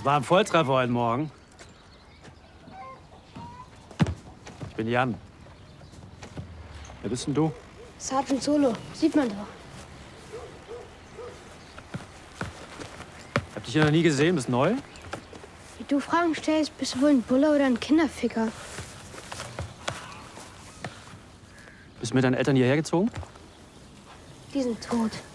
War ein Volltreffer heute Morgen. Ich bin Jan. Wer bist denn du? Sergeant Solo, sieht man doch. Hab dich ja noch nie gesehen, bist neu? Wie du Fragen stellst, bist du wohl ein Bulle oder ein Kinderficker? Bist du mit deinen Eltern hierher gezogen? Die sind tot.